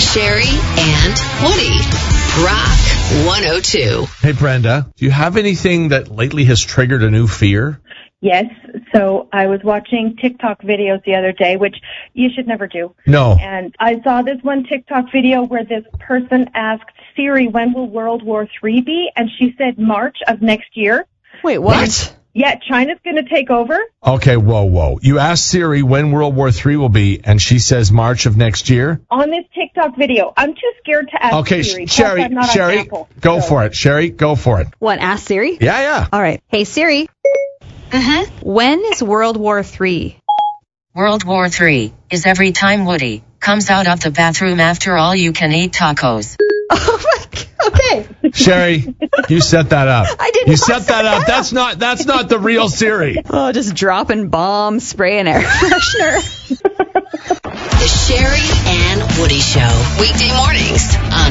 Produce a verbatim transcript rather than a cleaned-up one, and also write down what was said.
Sherry and Woody. Rock one oh two. Hey, Brenda, do you have anything that lately has triggered a new fear? Yes. So I was watching TikTok videos the other day, which you should never do. No. And I saw this one TikTok video where this person asked Siri, when will World War Three be? And she said March of next year. Wait, what? Yeah, China's going to take over. Okay, whoa, whoa. You asked Siri when World War Three will be, and she says March of next year? On this TikTok video. I'm too scared to ask Okay, Siri. Sh- Sherry, I'm not on Sherry, Apple, go so. for it. Sherry, go for it. What, ask Siri? Yeah, yeah. All right. Hey, Siri. Mm-hmm. When is World War Three? World War Three is every time Woody comes out of the bathroom after all you can eat tacos. Oh, my God. Okay. Sherry, you set that up. I did You not set set that up. that That's not that's not the real Siri. Oh, just dropping bombs, spraying air freshener. The Sherry and Woody Show. Weekday mornings on